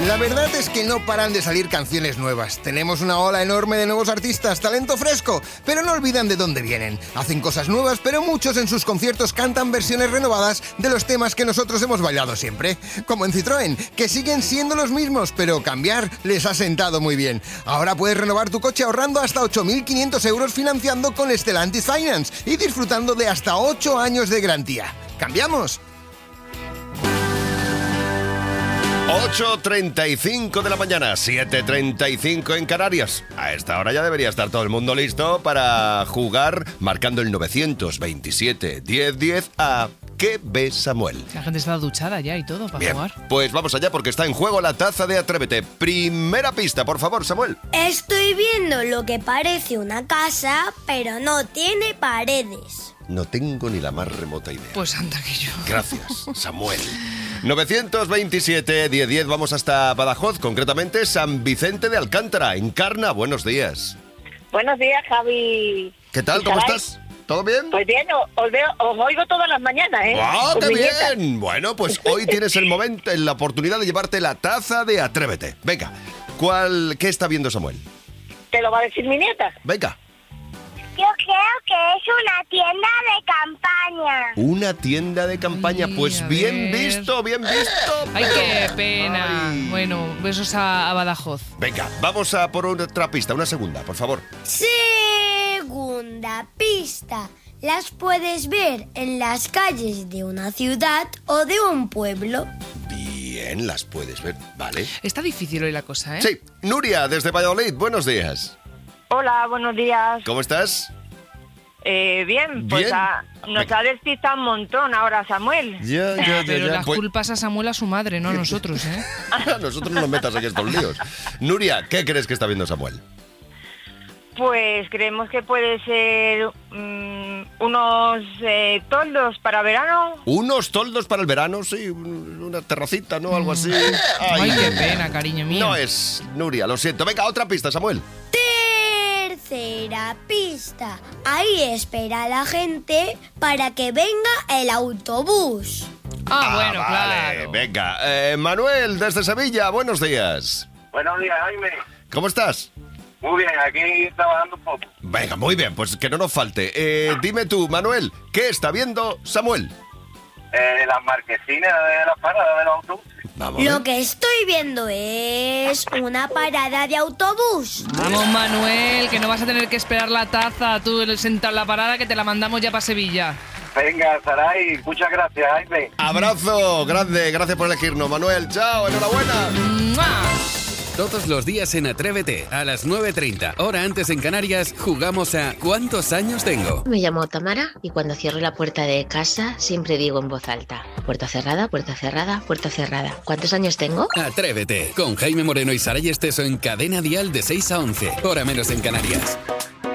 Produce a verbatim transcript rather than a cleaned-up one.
La verdad es que no paran de salir canciones nuevas. Tenemos una ola enorme de nuevos artistas, talento fresco, pero no olvidan de dónde vienen. Hacen cosas nuevas, pero muchos en sus conciertos cantan versiones renovadas de los temas que nosotros hemos bailado siempre. Como en Citroën, que siguen siendo los mismos, pero cambiar les ha sentado muy bien. Ahora puedes renovar tu coche ahorrando hasta ocho mil quinientos euros financiando con Stellantis Finance y disfrutando de hasta ocho años de garantía. ¿Cambiamos? ocho treinta y cinco de la mañana, siete treinta y cinco en Canarias. A esta hora ya debería estar todo el mundo listo para jugar marcando el nueve veintisiete diez diez a ¿Qué ves, Samuel? La gente está duchada ya y todo para Bien, jugar. Pues vamos allá porque está en juego la taza de Atrévete. Primera pista, por favor, Samuel. Estoy viendo lo que parece una casa, pero no tiene paredes. No tengo ni la más remota idea. Pues anda que yo. Gracias, Samuel. nueve veintisiete diez diez, vamos hasta Badajoz, concretamente San Vicente de Alcántara. Encarna, buenos días. Buenos días, Javi. ¿Qué tal? ¿Cómo estás? ¿Todo bien? Pues bien, os, veo, os oigo todas las mañanas, ¿eh? ¡Ah, Os qué muñecas. bien! Bueno, pues hoy tienes el momento, la oportunidad de llevarte la taza de Atrévete. Venga, ¿cuál, qué está viendo Samuel? ¿Te lo va a decir mi nieta? Venga. Yo creo que es una tienda de campaña. Una tienda de campaña, Ay, pues a bien ver. visto, bien visto. ¡Ay, pero- qué pena! Ay. Bueno, besos a, a Badajoz. Venga, vamos a por otra pista, una segunda, por favor. Segunda pista. Las puedes ver en las calles de una ciudad o de un pueblo. Bien, las puedes ver, ¿vale? Está difícil hoy la cosa, ¿eh? Sí, Nuria, desde Valladolid, buenos días. Hola, buenos días. ¿Cómo estás? Eh, bien, pues Bien. a- nos Venga. ha despistado un montón ahora Samuel. Ya, ya, Pero las Pues- culpas a Samuel a su madre, no a nosotros, ¿eh? A nosotros no nos metas aquí estos líos. Nuria, ¿qué crees que está viendo Samuel? Pues creemos que puede ser mm, unos eh, toldos para verano. Unos toldos para el verano, sí, un- una terracita, ¿no? Algo así. Ay, qué pena, cariño mío. No es Nuria, lo siento. Venga, otra pista, Samuel. Tercera pista. Ahí espera la gente para que venga el autobús. Ah, bueno, vale. claro. Venga, eh, Manuel, desde Sevilla, buenos días. Buenos días, Jaime. ¿Cómo estás? Muy bien, aquí trabajando un poco. Venga, muy bien, pues que no nos falte. Eh, dime tú, Manuel, ¿qué está viendo Samuel? Eh, las marquesinas de la parada del autobús. Vamos a Lo ver. que estoy viendo es una parada de autobús. Vamos, Manuel, que no vas a tener que esperar la taza. Tú senta en la parada que te la mandamos ya para Sevilla. Venga, Saray, muchas gracias, Jaime. Abrazo, grande, gracias por elegirnos, Manuel. Chao, enhorabuena. ¡Mua! Todos los días en Atrévete, a las nueve treinta, hora antes en Canarias, jugamos a ¿Cuántos años tengo? Me llamo Tamara y cuando cierro la puerta de casa siempre digo en voz alta: puerta cerrada, puerta cerrada, puerta cerrada. ¿Cuántos años tengo? Atrévete, con Jaime Moreno y Saray Esteso en Cadena Dial de seis a once, hora menos en Canarias.